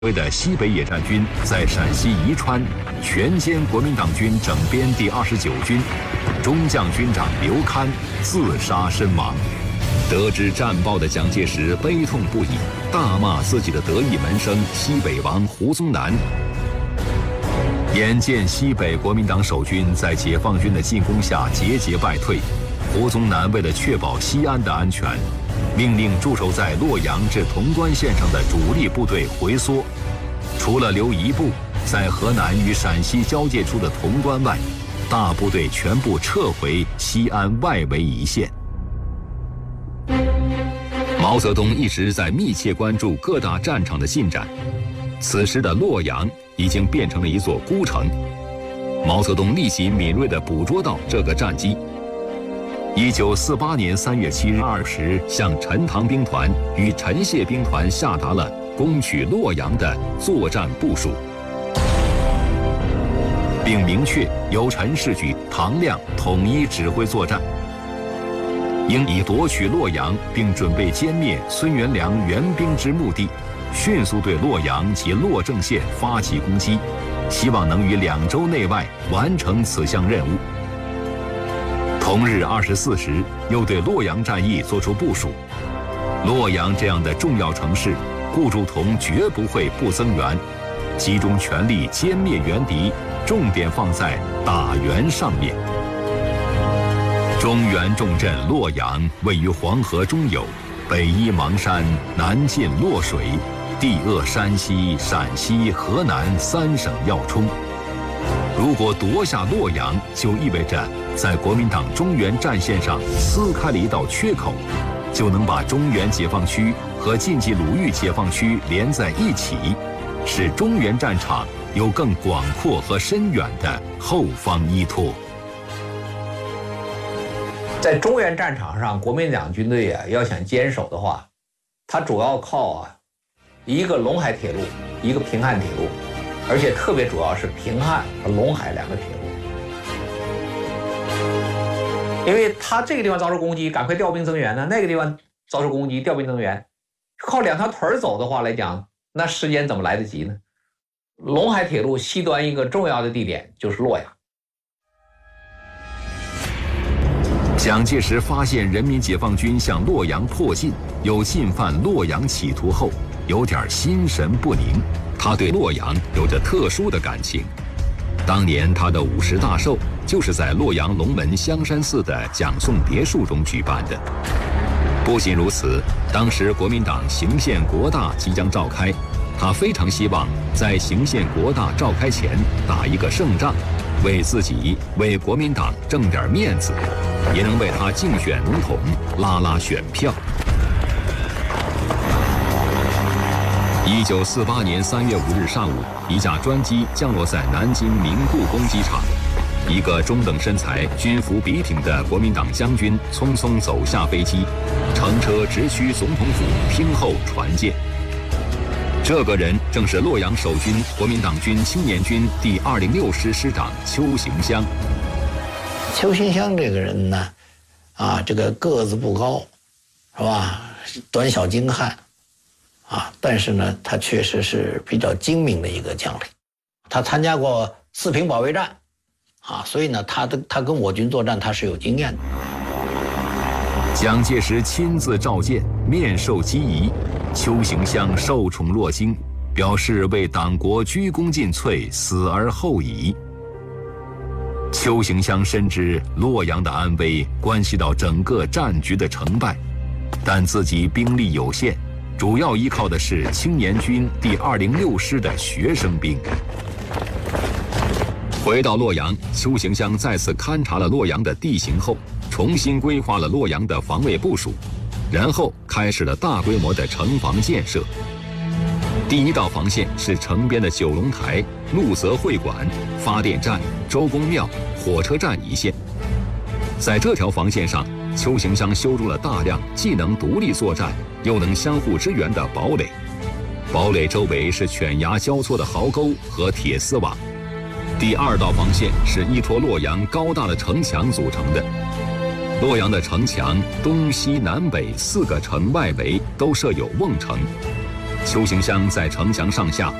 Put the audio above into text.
谓的西北野战军在陕西宜川全歼国民党军整编第29军，中将军长刘戡自杀身亡。得知战报的蒋介石悲痛不已，大骂自己的得意门生西北王胡宗南。眼见西北国民党守军在解放军的进攻下节节败退，胡宗南为了确保西安的安全，命令驻守在洛阳至潼关线上的主力部队回缩，除了留一部在河南与陕西交界处的潼关外，大部队全部撤回西安外围一线。毛泽东一直在密切关注各大战场的进展，此时的洛阳已经变成了一座孤城。毛泽东立即敏锐地捕捉到这个战机。1948年3月7日2时，向陈塘兵团与陈谢兵团下达了攻取洛阳的作战部署，并明确由陈士举、唐亮统一指挥作战，应以夺取洛阳并准备歼灭孙元良援兵之目的，迅速对洛阳及洛正县发起攻击，希望能于2周内外完成此项任务。同日24时，又对洛阳战役作出部署。洛阳这样的重要城市，顾祝同绝不会不增援，集中全力歼灭援敌，重点放在打援上面。中原重镇洛阳位于黄河中游，北依邙山，南近洛水，地扼山西、陕西、河南3省要冲。如果夺下洛阳，就意味着在国民党中原战线上撕开了一道缺口，就能把中原解放区和晋冀鲁豫解放区连在一起，使中原战场有更广阔和深远的后方依托。 在中原战场上，国民党军队要想坚守的话，它主要靠一个陇海铁路，一个平汉铁路，而且特别主要是平汉和陇海2个铁路。因为他这个地方遭受攻击，赶快调兵增援呢；那个地方遭受攻击，调兵增援，靠2条腿走的话来讲，那时间怎么来得及呢？陇海铁路西端一个重要的地点就是洛阳。 蒋介石发现人民解放军向洛阳迫近，有进犯洛阳企图后，有点心神不宁。他对洛阳有着特殊的感情。当年他的50大寿就是在洛阳龙门香山寺的蒋宋别墅中举办的。不仅如此，当时国民党行宪国大即将召开，他非常希望在行宪国大召开前打一个胜仗，为自己、为国民党挣点面子，也能为他竞选总统拉选票。1948年3月5日上午，一架专机降落在南京明故宫机场，一个中等身材、军服笔挺的国民党将军匆匆走下飞机，乘车直趋总统府听候传见。这个人正是洛阳守军国民党军青年军第206师师长邱行湘。 邱行湘这个人呢，这个个子不高，是吧？短小精悍，但是呢，他确实是比较精明的一个将领。他参加过四平保卫战，所以呢，他跟我军作战他是有经验的。 蒋介石亲自召见，面授机宜，邱行湘受宠若惊，表示为党国鞠躬尽瘁，死而后已。邱行湘深知洛阳的安危关系到整个战局的成败，但自己兵力有限，主要依靠的是青年军第206师的学生兵。回到洛阳，邱行湘再次勘察了洛阳的地形后，重新规划了洛阳的防卫部署，然后开始了大规模的城防建设。第1道防线是城边的九龙台、陆泽会馆、发电站、周公庙、火车站一线。在这条防线上，邱行湘修筑了大量既能独立作战又能相互支援的堡垒，堡垒周围是犬牙交错的壕沟和铁丝网。第2道防线是依托洛阳高大的城墙组成的。洛阳的城墙东西南北4个城外围都设有瓮城， 邱行湘在城墙上下